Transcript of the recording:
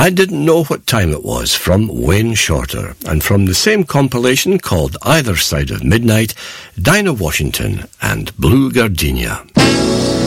I Didn't Know What Time It Was from Wayne Shorter. And from the same compilation called Either Side of Midnight, Dinah Washington and Blue Gardenia.